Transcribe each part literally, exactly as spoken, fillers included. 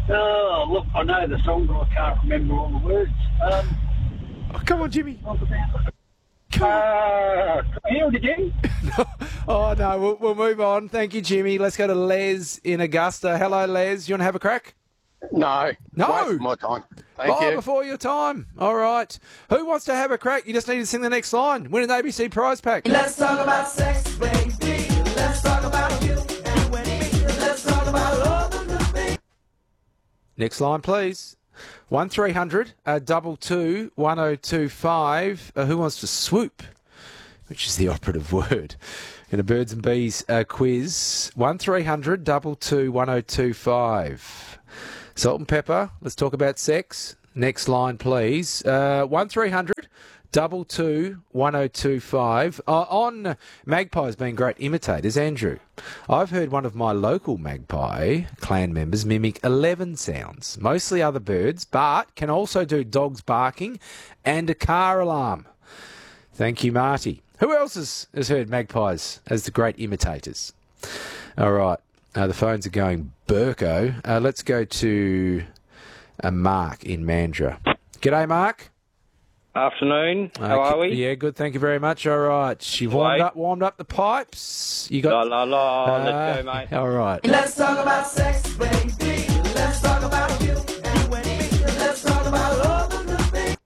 Oh, look, I know the song, but I can't remember all the words. Um, Oh, come on, Jimmy. what was it? Come on. Uh, hear it again? Oh, no, we'll, we'll move on. Thank you, Jimmy. Let's go to Les in Augusta. Hello, Les. You want to have a crack? No. No. Waste my time. Thank oh, you. before your time. All right. Who wants to have a crack? You just need to sing the next line. Win an A B C prize pack. Let's talk about sex, baby. Let's talk about you, you and me. Let's talk about all the good things. Next line, please. one three hundred uh, double two one oh two five. Uh, who wants to swoop? Which is the operative word in a Birds and Bees uh, quiz. one three hundred double two one oh two five. Salt and pepper. Let's talk about sex. Next line, please. Uh, one three hundred double two one oh two five. Uh, on magpies being great imitators, Andrew, I've heard one of my local magpie clan members mimic eleven sounds, mostly other birds, but can also do dogs barking and a car alarm. Thank you, Marty. Who else has, has heard magpies as the great imitators? All right. Uh, the phones are going Burko. Uh, let's go to uh, Mark in Mandurah. G'day, Mark. Afternoon. How Uh, are we? Yeah, good. Thank you very much. All right. She warmed Right. up, warmed up the pipes. You La got. la la. Uh, Let's go, mate. All right. Let's talk about sex, baby. Let's talk about you, you and me. Let's talk about all the good things.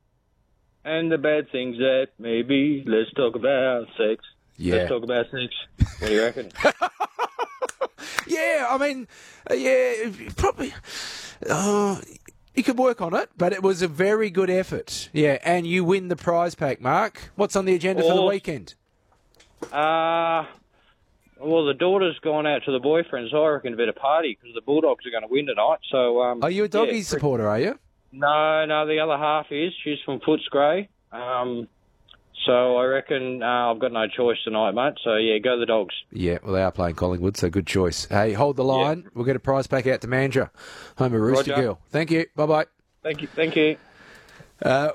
And the bad things that maybe. Let's talk about sex. Yeah. Let's talk about sex. What do you reckon? Yeah, I mean, uh, yeah, probably. Uh, you could work on it, but it was a very good effort. Yeah, and you win the prize pack, Mark. What's on the agenda for the Oh. weekend? uh, well, the daughter's gone out to the boyfriend, so I reckon a bit of party because the Bulldogs are going to win tonight. So, um, Are you a doggy yeah, supporter, are you? No, no, the other half is. She's from Footscray. Um, so I reckon uh, I've got no choice tonight, mate. So, yeah, go the Dogs. Yeah, well, they are playing Collingwood, so good choice. Hey, hold the line. We'll get a prize pack out to Mandurah, home of Rooster Roger. Girl. Thank you. Bye-bye. Thank you. Thank you. Uh,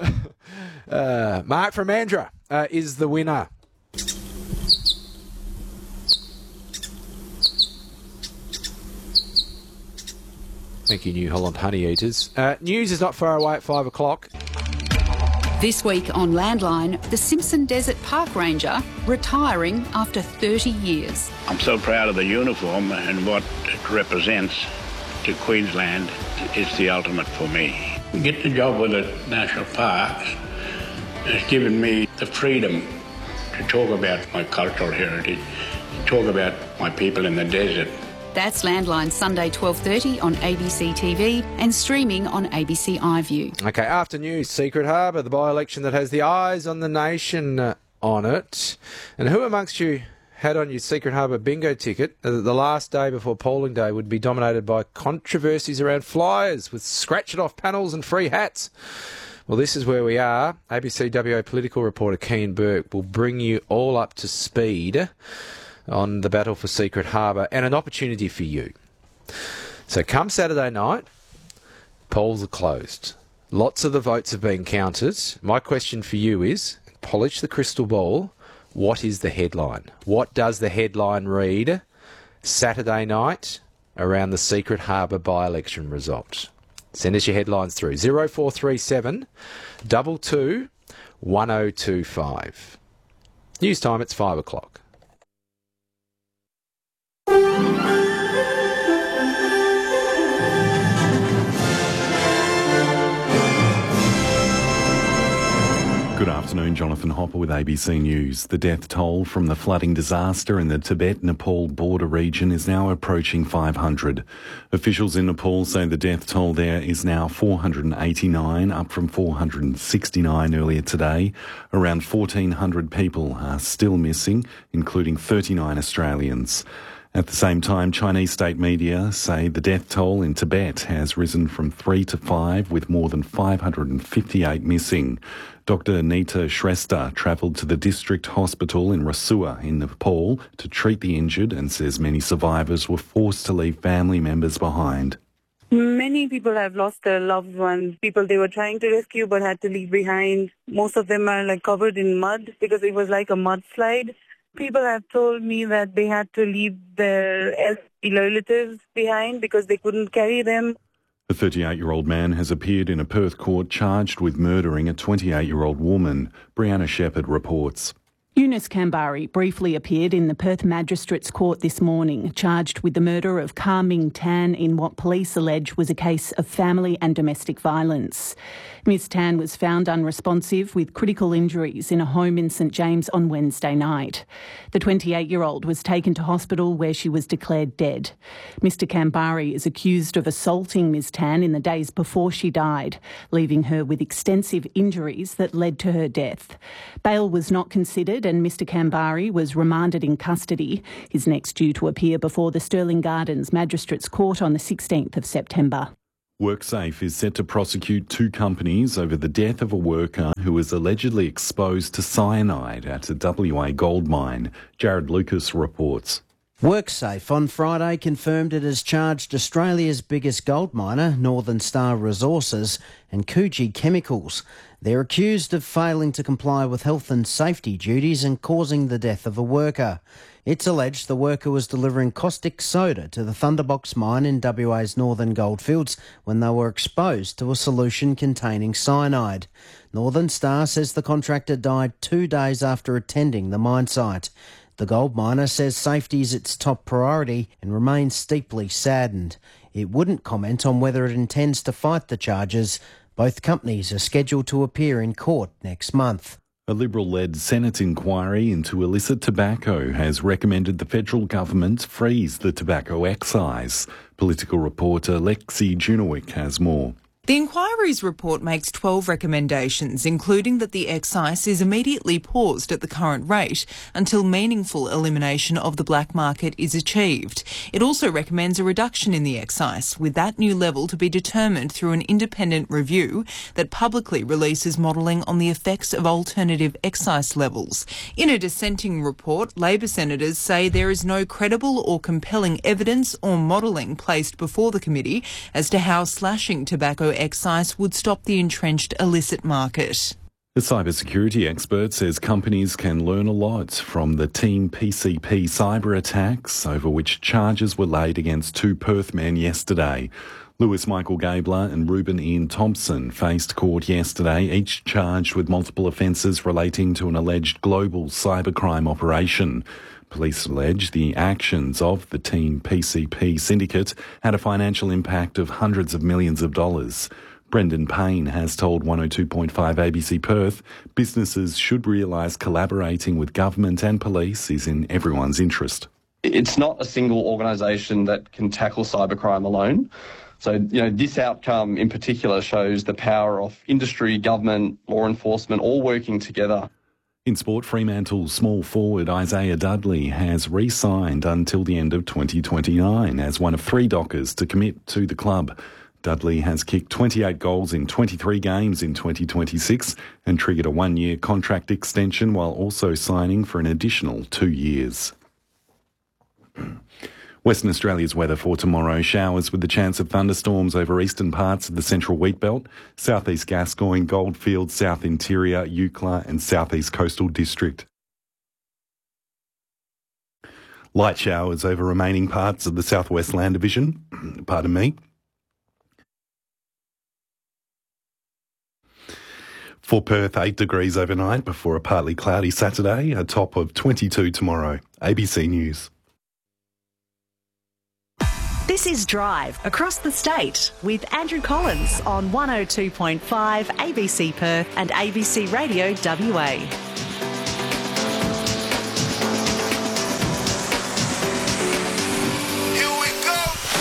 uh, Mark from Mandurah uh, is the winner. Thank you, New Holland Honey Eaters. Uh, news is not far away at five o'clock. This week on Landline, the Simpson Desert Park Ranger retiring after thirty years. I'm so proud of the uniform and what it represents to Queensland. It's the ultimate for me. To get the job with the national parks has given me the freedom to talk about my cultural heritage, to talk about my people in the desert. That's Landline Sunday twelve thirty on A B C T V and streaming on A B C iView. Okay, after news, Secret Harbour, the by-election that has the eyes on the nation uh, on it. And who amongst you had on your Secret Harbour bingo ticket uh, the last day before polling day would be dominated by controversies around flyers with scratch-it-off panels and free hats? Well, this is where we are. A B C W A political reporter Kean Burke will bring you all up to speed on the battle for Secret Harbour and an opportunity for you. So come Saturday night, polls are closed. Lots of the votes have been counted. My question for you is, polish the crystal ball. What is the headline? What does the headline read Saturday night around the Secret Harbour by-election result? Send us your headlines through. zero four three seven two two one oh two five. News time, it's five o'clock. Good afternoon, Jonathan Hopper with A B C News. The death toll from the flooding disaster in the Tibet-Nepal border region is now approaching five hundred. Officials in Nepal say the death toll there is now four hundred eighty-nine, up from four hundred sixty-nine earlier today. Around fourteen hundred people are still missing, including thirty-nine Australians. At the same time, Chinese state media say the death toll in Tibet has risen from three to five, with more than five hundred fifty-eight missing. Doctor Nita Shrestha travelled to the district hospital in Rasua in Nepal to treat the injured and says many survivors were forced to leave family members behind. Many people have lost their loved ones, people they were trying to rescue but had to leave behind. Most of them are like covered in mud because it was like a mudslide. People have told me that they had to leave their elderly relatives behind because they couldn't carry them. A thirty-eight-year-old man has appeared in a Perth court charged with murdering a twenty-eight-year-old woman. Brianna Shepherd reports. Eunice Kambari briefly appeared in the Perth Magistrates Court this morning, charged with the murder of Kar Ming Tan in what police allege was a case of family and domestic violence. Miss Tan was found unresponsive with critical injuries in a home in St James on Wednesday night. The twenty-eight-year-old was taken to hospital where she was declared dead. Mister Kambari is accused of assaulting Miss Tan in the days before she died, leaving her with extensive injuries that led to her death. Bail was not considered and Mister Kambari was remanded in custody. He's next due to appear before the Stirling Gardens Magistrates Court on the sixteenth of September. WorkSafe is set to prosecute two companies over the death of a worker who was allegedly exposed to cyanide at a W A gold mine. Jared Lucas reports. WorkSafe on Friday confirmed it has charged Australia's biggest gold miner, Northern Star Resources, and Coogee Chemicals. They're accused of failing to comply with health and safety duties and causing the death of a worker. It's alleged the worker was delivering caustic soda to the Thunderbox mine in W A's Northern Goldfields when they were exposed to a solution containing cyanide. Northern Star says the contractor died two days after attending the mine site. The gold miner says safety is its top priority and remains deeply saddened. It wouldn't comment on whether it intends to fight the charges. Both companies are scheduled to appear in court next month. A Liberal-led Senate inquiry into illicit tobacco has recommended the federal government freeze the tobacco excise. Political reporter Lexi Junowick has more. The inquiry's report makes twelve recommendations, including that the excise is immediately paused at the current rate until meaningful elimination of the black market is achieved. It also recommends a reduction in the excise, with that new level to be determined through an independent review that publicly releases modelling on the effects of alternative excise levels. In a dissenting report, Labor senators say there is no credible or compelling evidence or modelling placed before the committee as to how slashing tobacco excise would stop the entrenched illicit market. The cybersecurity expert says companies can learn a lot from the Team P C P cyber attacks over which charges were laid against two Perth men yesterday. Lewis Michael Gabler and Reuben Ian Thompson faced court yesterday, each charged with multiple offences relating to an alleged global cybercrime operation. Police allege the actions of the Team P C P syndicate had a financial impact of hundreds of millions of dollars. Brendan Payne has told one oh two point five A B C Perth businesses should realise collaborating with government and police is in everyone's interest. It's not a single organisation that can tackle cybercrime alone. So, you know, this outcome in particular shows the power of industry, government, law enforcement all working together. In sport, Fremantle's small forward Isaiah Dudley has re-signed until the end of twenty twenty-nine as one of three Dockers to commit to the club. Dudley has kicked twenty-eight goals in twenty-three games in twenty twenty-six and triggered a one-year contract extension while also signing for an additional two years. Western Australia's weather for tomorrow: showers with the chance of thunderstorms over eastern parts of the central wheat belt, southeast Gascoyne, Goldfields, south interior, Eucla and southeast coastal district. Light showers over remaining parts of the southwest land division. Pardon me. For Perth, eight degrees overnight before a partly cloudy Saturday, a top of twenty-two tomorrow. A B C News. This is Drive across the state with Andrew Collins on one oh two point five A B C Perth and A B C Radio W A. Here we go.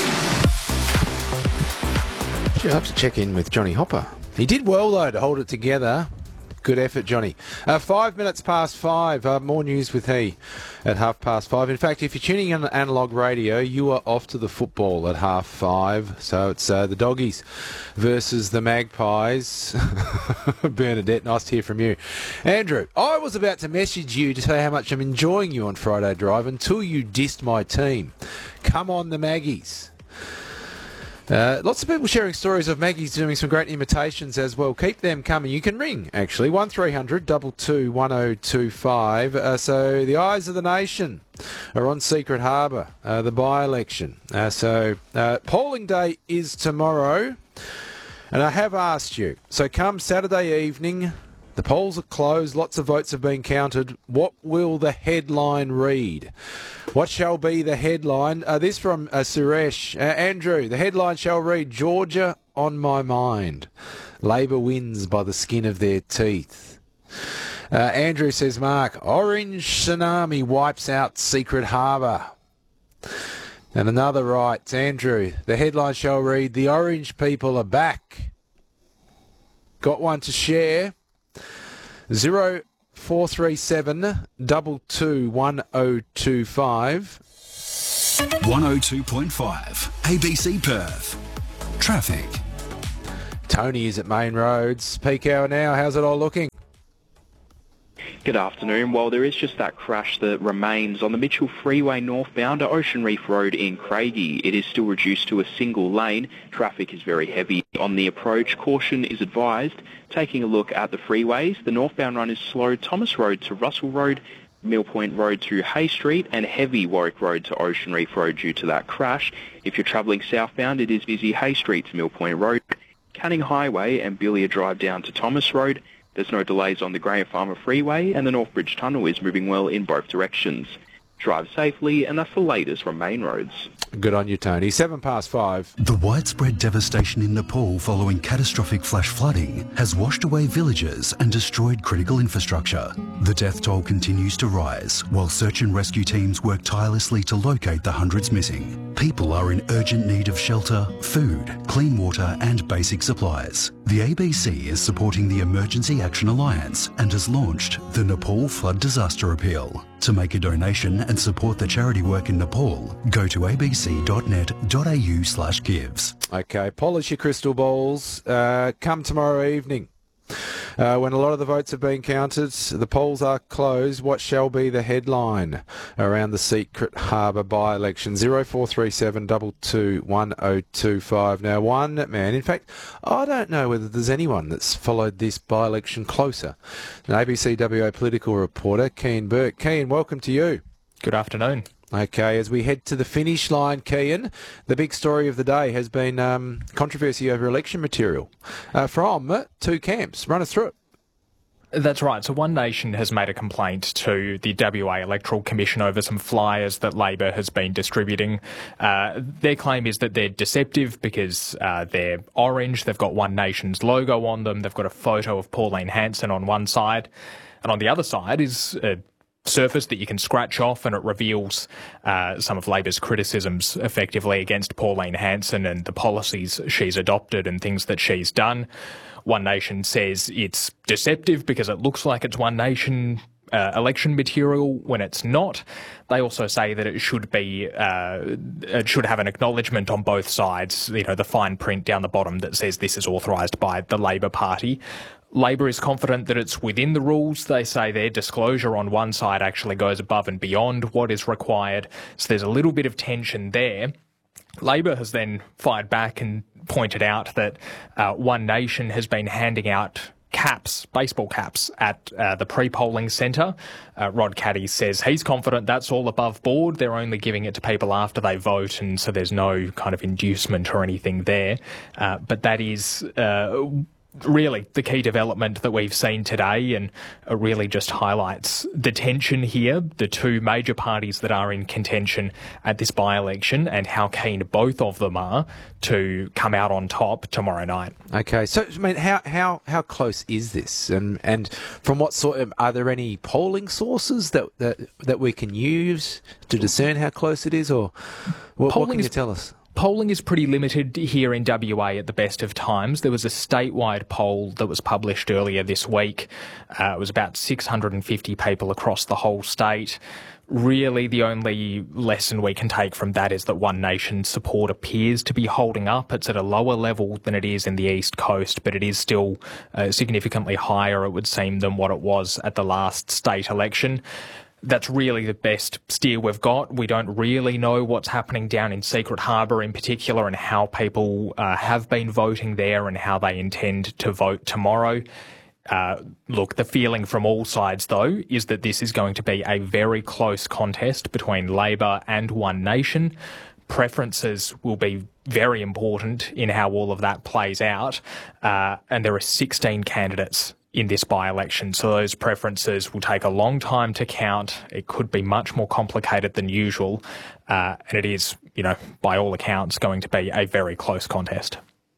You'll have to check in with Johnny Hopper. He did well, though, to hold it together. Good effort, Johnny. Uh, five minutes past five. Uh, more news with he at half past five. In fact, if you're tuning in on Analog Radio, you are off to the football at half five. So it's uh, the Doggies versus the Magpies. Bernadette, nice to hear from you. Andrew, I was about to message you to say how much I'm enjoying you on Friday Drive until you dissed my team. Come on, the Maggies. Uh, lots of people sharing stories of Maggie's doing some great imitations as well. Keep them coming. You can ring, actually, one three hundred two two one oh two five. Uh, so the eyes of the nation are on Secret Harbour, uh, the by-election. Uh, so uh, polling day is tomorrow. And I have asked you, so come Saturday evening, the polls are closed, lots of votes have been counted. What will the headline read? What shall be the headline? Uh, this from uh, Suresh. Uh, Andrew, the headline shall read, Georgia on my mind. Labor wins by the skin of their teeth. Uh, Andrew says, Mark, orange tsunami wipes out Secret Harbour. And another writes, Andrew, the headline shall read, the orange people are back. Got one to share? Zero four three seven double two one oh two five. one oh two point five A B C Perth. Traffic. Tony is at Main Roads. Peak hour now. How's it all looking? Good afternoon. Well, there is just that crash that remains on the Mitchell Freeway northbound to Ocean Reef Road in Craigie. It is still reduced to a single lane. Traffic is very heavy on the approach. Caution is advised. Taking a look at the freeways, the northbound run is slow. Thomas Road to Russell Road, Mill Point Road to Hay Street, and heavy Warwick Road to Ocean Reef Road due to that crash. If you're travelling southbound, it is busy Hay Street to Mill Point Road, Canning Highway and Billiard Drive down to Thomas Road. There's no delays on the Graham Farmer Freeway, and the Northbridge Tunnel is moving well in both directions. Drive safely, and that's the latest from Main Roads. Good on you, Tony. Seven past five. The widespread devastation in Nepal following catastrophic flash flooding has washed away villages and destroyed critical infrastructure. The death toll continues to rise, while search and rescue teams work tirelessly to locate the hundreds missing. People are in urgent need of shelter, food, clean water and basic supplies. The A B C is supporting the Emergency Action Alliance and has launched the Nepal Flood Disaster Appeal. To make a donation and support the charity work in Nepal, go to abc.net.au slash gives. Okay, polish your crystal balls. Uh, come tomorrow evening. Uh, when a lot of the votes have been counted, the polls are closed. What shall be the headline around the Secret Harbour by-election? zero four three seven two two one oh two five. Now, one man, in fact, I don't know whether there's anyone that's followed this by-election closer. An A B C W A political reporter, Kean Burke. Kean, welcome to you. Good afternoon. Okay, as we head to the finish line, Kean, the big story of the day has been um, controversy over election material uh, from two camps. Run us through it. That's right. So One Nation has made a complaint to the W A Electoral Commission over some flyers that Labor has been distributing. Uh, their claim is that they're deceptive because uh, they're orange, they've got One Nation's logo on them, they've got a photo of Pauline Hanson on one side, and on the other side is a surface that you can scratch off, and it reveals uh, some of Labor's criticisms effectively against Pauline Hanson and the policies she's adopted and things that she's done. One Nation says it's deceptive because it looks like it's One Nation uh, election material when it's not. They also say that it should be, uh, it should have an acknowledgement on both sides, you know, the fine print down the bottom that says this is authorised by the Labor Party. Labor is confident that it's within the rules. They say their disclosure on one side actually goes above and beyond what is required. So there's a little bit of tension there. Labor has then fired back and pointed out that uh, One Nation has been handing out caps, baseball caps, at uh, the pre-polling centre. Uh, Rod Caddy says he's confident that's all above board. They're only giving it to people after they vote, and so there's no kind of inducement or anything there. Uh, but that is Uh, really the key development that we've seen today, and it really just highlights the tension here, the two major parties that are in contention at this by-election, and how keen both of them are to come out on top tomorrow night. Okay, so I mean, how how how close is this, and and from what sort of, are there any polling sources that that, that we can use to discern how close it is, or what, what can you tell us? Polling is pretty limited here in W A at the best of times. There was a statewide poll that was published earlier this week. Uh, it was about six hundred fifty people across the whole state. Really, the only lesson we can take from that is that One Nation support appears to be holding up. It's at a lower level than it is in the East Coast, but it is still uh, significantly higher, it would seem, than what it was at the last state election. that's really the best steer we've got. We don't really know what's happening down in Secret Harbour in particular and how people uh, have been voting there and how they intend to vote tomorrow. Uh, look, the feeling from all sides, though, is that this is going to be a very close contest between Labor and One Nation. Preferences will be very important in how all of that plays out, uh, and there are sixteen candidates in this by-election, so those preferences will take a long time to count. It could be much more complicated than usual, uh, and it is, you know, by all accounts, going to be a very close contest.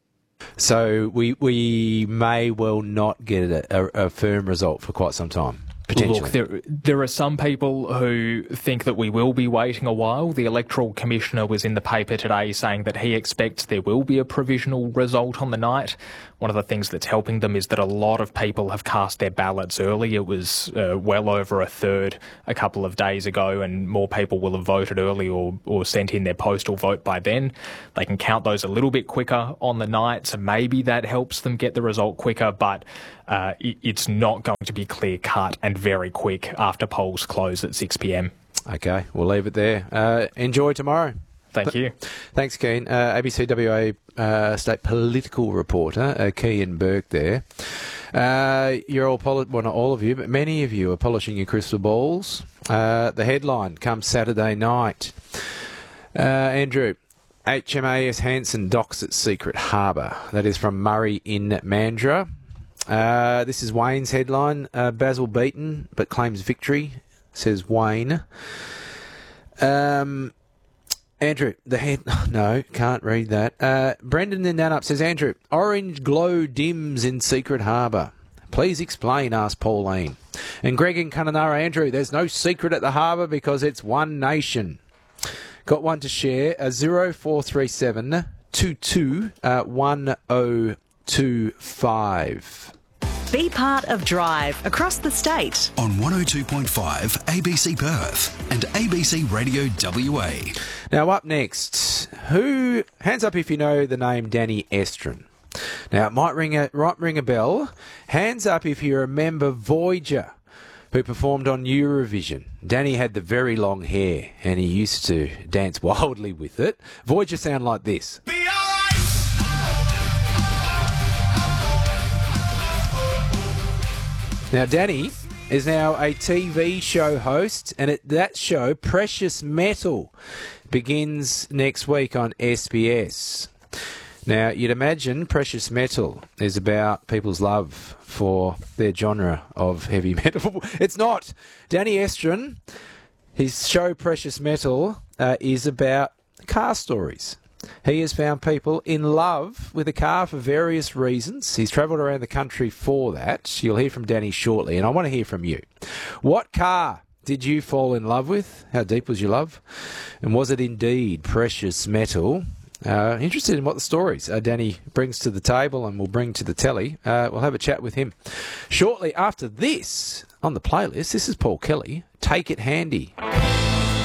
So we we may well not get a, a, a firm result for quite some time. Potentially. Look, there, there are some people who think that we will be waiting a while. The Electoral Commissioner was in the paper today saying that he expects there will be a provisional result on the night. One of the things that's helping them is that a lot of people have cast their ballots early. It was uh, well over a third a couple of days ago, and more people will have voted early or, or sent in their postal vote by then. They can count those a little bit quicker on the night, so maybe that helps them get the result quicker, but uh, it, it's not going to be clear-cut and very quick after polls close at six p m. Okay, we'll leave it there. Uh, enjoy tomorrow. Thank you. Thanks, Keen. Uh, A B C W A uh, state political reporter, uh, Kean Burke there. Uh, you're all, poli- well, not all of you, but many of you are polishing your crystal balls. Uh, the headline comes Saturday night. Uh, Andrew, H M A S Hanson docks at Secret Harbour. That is from Murray in Mandurah. Uh, this is Wayne's headline. Uh, Basil beaten, but claims victory, says Wayne. Um... Andrew, the head... No, can't read that. Uh, Brendan in Nanup says, Andrew, orange glow dims in Secret Harbour. Please explain, asked Pauline. And Greg in Kununurra, Andrew, there's no secret at the harbour because it's One Nation. Got one to share, a zero four three seven two two one oh two five. Be part of Drive across the state. On one oh two point five A B C Perth and A B C Radio W A. Now up next, who, hands up if you know the name Danny Estrin. Now it might ring a, might ring a bell. Hands up if you remember Voyager, who performed on Eurovision. Danny had the very long hair and he used to dance wildly with it. Voyager sound like this. Now, Danny is now a T V show host, and at that show, Precious Metal, begins next week on S B S. Now, you'd imagine Precious Metal is about people's love for their genre of heavy metal. It's not. Danny Estrin, his show Precious Metal, uh, is about car stories. He has found people in love with a car for various reasons. He's travelled around the country for that. You'll hear from Danny shortly, and I want to hear from you. What car did you fall in love with? How deep was your love? And was it indeed Precious Metal? Uh, interested in what the stories uh, Danny brings to the table and will bring to the telly. Uh, we'll have a chat with him shortly after this on the playlist. This is Paul Kelly. Take It Handy.